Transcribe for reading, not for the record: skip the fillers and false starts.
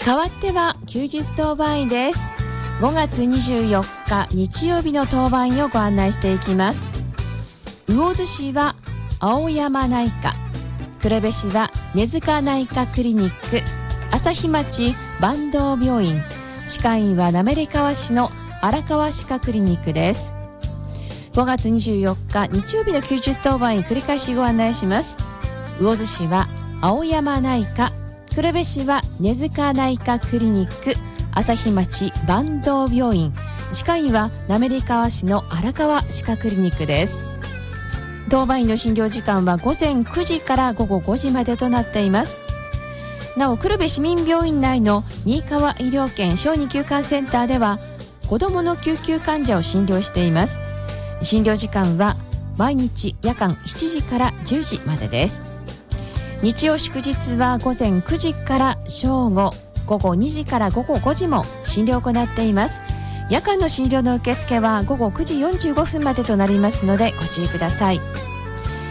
代わっては休日当番員です。5月24日日曜日の当番員をご案内していきます。魚津市は青山内科、黒部市は根塚内科クリニック、朝日町坂東病院、歯科医院は滑川市の荒川歯科クリニックです。5月24日日曜日の休日当番員繰り返しご案内します。魚津市は青山内科、黒部市は根塚内科クリニック、朝日町坂東病院、歯科医院は滑川市の荒川歯科クリニックです。当番員の診療時間は午前9時から午後5時までとなっています。なお黒部市民病院内の新川医療圏小児休館センターでは子どもの救急患者を診療しています。診療時間は毎日夜間7時から10時までです。日曜祝日は午前9時から正午、午後2時から午後5時も診療を行っています。夜間の診療の受付は午後9時45分までとなりますのでご注意ください。